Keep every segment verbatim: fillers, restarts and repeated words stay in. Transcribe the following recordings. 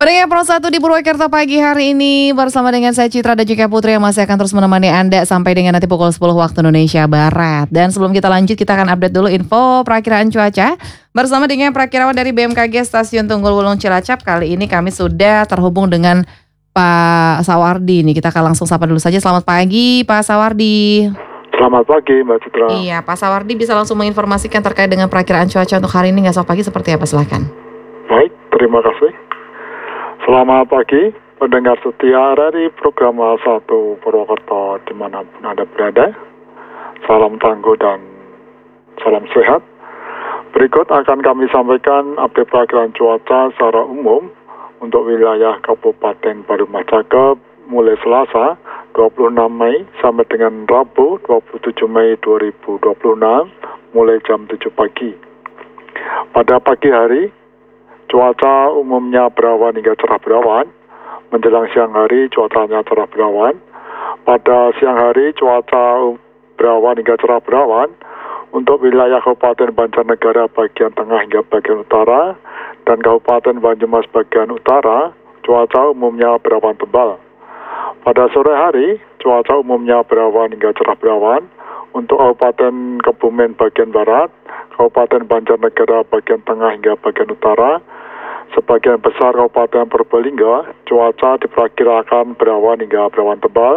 Pendengar Pro satu di Purwakarta pagi hari ini bersama dengan saya Citra dan juga Putri yang masih akan terus menemani Anda sampai dengan nanti pukul sepuluh waktu Indonesia Barat. Dan sebelum kita lanjut, kita akan update dulu info perakiraan cuaca bersama dengan perakirawan dari B M K G Stasiun Tunggul Wulung Cilacap. Kali ini kami sudah terhubung dengan Pak Sawardi nih. Kita akan langsung sapa dulu saja. Selamat pagi Pak Sawardi. Selamat pagi Mbak Citra. Iya, Pak Sawardi bisa langsung menginformasikan terkait dengan perakiraan cuaca untuk hari ini esok pagi seperti apa, silahkan. Baik, terima kasih. Selamat pagi pendengar setia dari program satu Purwokerto dimanapun Anda berada. Salam tangguh dan salam sehat. Berikut akan kami sampaikan update perakiraan cuaca secara umum untuk wilayah Kabupaten Baru Majaka mulai Selasa dua puluh enam Mei sampai dengan Rabu dua puluh tujuh Mei dua ribu dua puluh enam mulai jam tujuh pagi. Pada pagi hari, cuaca umumnya berawan hingga cerah berawan. Menjelang siang hari, cuacanya cerah berawan. Pada siang hari, cuaca berawan hingga cerah berawan. Untuk wilayah Kabupaten Banjarnegara bagian tengah hingga bagian utara dan Kabupaten Banyumas bagian utara, cuaca umumnya berawan tebal. Pada sore hari, cuaca umumnya berawan hingga cerah berawan. Untuk Kabupaten Kebumen bagian barat, Kabupaten Banjarnegara bagian tengah hingga bagian utara, sebagian besar Kabupaten Purbalingga, cuaca diperkirakan berawan hingga berawan tebal.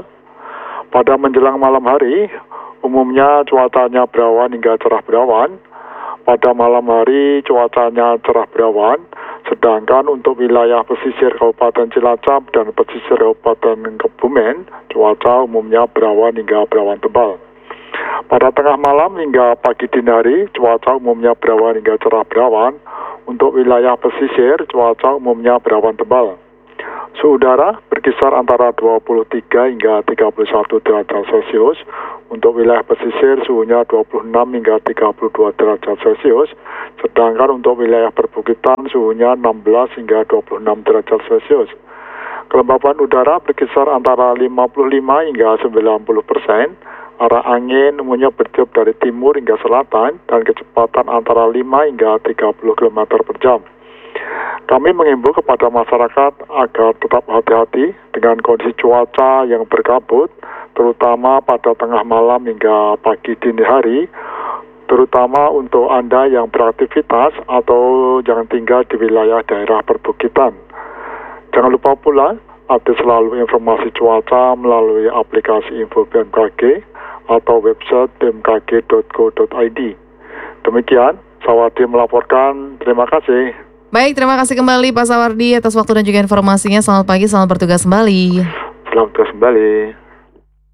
Pada menjelang malam hari, umumnya cuacanya berawan hingga cerah berawan. Pada malam hari, cuacanya cerah berawan. Sedangkan untuk wilayah pesisir Kabupaten Cilacap dan pesisir Kabupaten Kebumen, cuaca umumnya berawan hingga berawan tebal. Pada tengah malam hingga pagi dini hari, cuaca umumnya berawan hingga cerah berawan. Untuk wilayah pesisir, cuaca umumnya berawan tebal. Suhu udara berkisar antara dua puluh tiga hingga tiga puluh satu derajat Celcius. Untuk wilayah pesisir, suhunya dua puluh enam hingga tiga puluh dua derajat Celcius. Sedangkan untuk wilayah perbukitan, suhunya enam belas hingga dua puluh enam derajat Celcius. Kelembapan udara berkisar antara lima puluh lima hingga sembilan puluh persen. Arah angin umumnya bertiup dari timur hingga selatan dan kecepatan antara lima hingga tiga puluh kilometer per jam. Kami mengimbau kepada masyarakat agar tetap hati-hati dengan kondisi cuaca yang berkabut, terutama pada tengah malam hingga pagi dini hari, terutama untuk Anda yang beraktivitas atau yang tinggal di wilayah daerah perbukitan. Jangan lupa pula update selalu informasi cuaca melalui aplikasi Info B M K G atau website b m k g dot go dot i d. Demikian, Sawardi melaporkan. Terima kasih. Baik, terima kasih kembali Pak Sawardi atas waktu dan juga informasinya. Selamat pagi, selamat bertugas kembali. Selamat bertugas kembali.